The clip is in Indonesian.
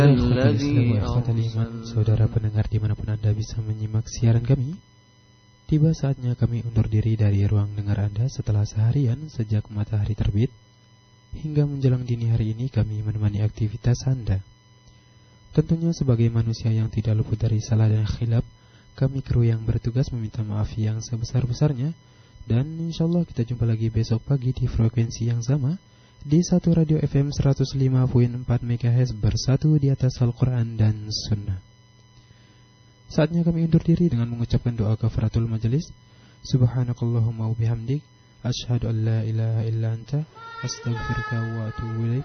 Saudara pendengar dimanapun Anda bisa menyimak siaran kami, tiba saatnya kami undur diri dari ruang dengar Anda setelah seharian sejak matahari terbit hingga menjelang dini hari ini. Kami menemani aktivitas Anda. Tentunya sebagai manusia yang tidak luput dari salah dan khilaf, kami kru yang bertugas meminta maaf yang sebesar-besarnya. Dan insyaallah kita jumpa lagi besok pagi di frekuensi yang sama, di satu radio FM 105.4 MHz bersatu di atas Al-Quran dan Sunnah. Saatnya kami undur diri dengan mengucapkan doa kafaratul majelis. Subhanakallahumma wa bihamdik, asyhadu an la ilaha illa anta, astaghfiruka wa atubu ilaik.